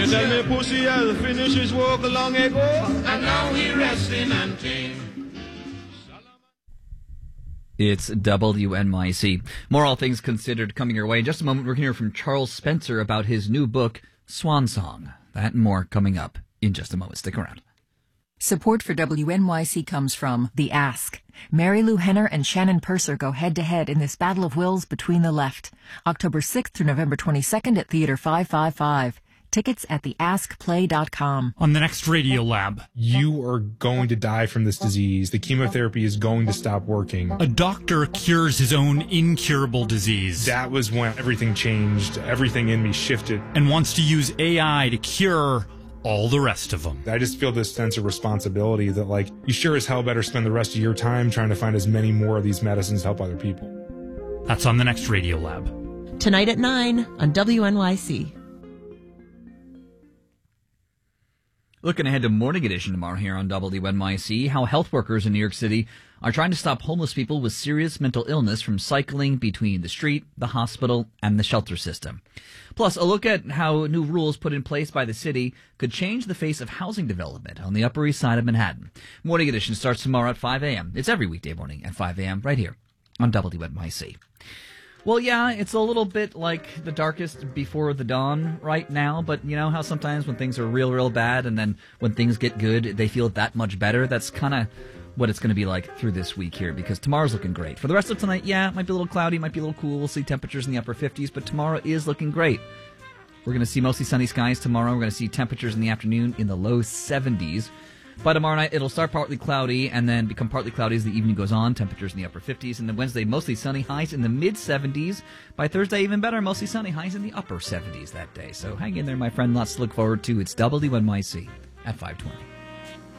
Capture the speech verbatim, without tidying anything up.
You tell me Pussy has finished his work long ago, and now he resting and tame. It's W N Y C. More All Things Considered coming your way. In just a moment, we're going to hear from Charles Spencer about his new book, Swan Song. That and more coming up in just a moment. Stick around. Support for W N Y C comes from The Ask. Mary Lou Henner and Shannon Purser go head-to-head in this battle of wills between the left. October sixth through November twenty-second at Theater five five five. Tickets at the ask play dot com. On the next Radio Lab, you are going to die from this disease. The chemotherapy is going to stop working. A doctor cures his own incurable disease. That was when everything changed. Everything in me shifted. And wants to use A I to cure all the rest of them. I just feel this sense of responsibility that, like, you sure as hell better spend the rest of your time trying to find as many more of these medicines to help other people. That's on the next Radio Lab. Tonight at nine on W N Y C. Looking ahead to Morning Edition tomorrow here on W N Y C, how health workers in New York City are trying to stop homeless people with serious mental illness from cycling between the street, the hospital, and the shelter system. Plus, a look at how new rules put in place by the city could change the face of housing development on the Upper East Side of Manhattan. Morning Edition starts tomorrow at five a.m. It's every weekday morning at five a.m. right here on W N Y C. Well, yeah, it's a little bit like the darkest before the dawn right now, but you know how sometimes when things are real, real bad and then when things get good, they feel that much better? That's kind of what it's going to be like through this week here, because tomorrow's looking great. For the rest of tonight, yeah, it might be a little cloudy, might be a little cool. We'll see temperatures in the upper fifties, but tomorrow is looking great. We're going to see mostly sunny skies tomorrow. We're going to see temperatures in the afternoon in the low seventies. By tomorrow night, it'll start partly cloudy and then become partly cloudy as the evening goes on. Temperatures in the upper fifties. And then Wednesday, mostly sunny, highs in the mid-seventies. By Thursday, even better, mostly sunny, highs in the upper seventies that day. So hang in there, my friend. Lots to look forward to. It's W N Y C at five twenty.